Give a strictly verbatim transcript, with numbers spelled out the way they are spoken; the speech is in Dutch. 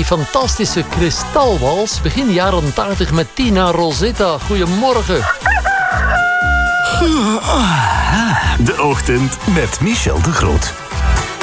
die fantastische kristalwals begin jaren tachtig met Tina Rosetta. Goedemorgen. De Ochtend met Michel de Groot.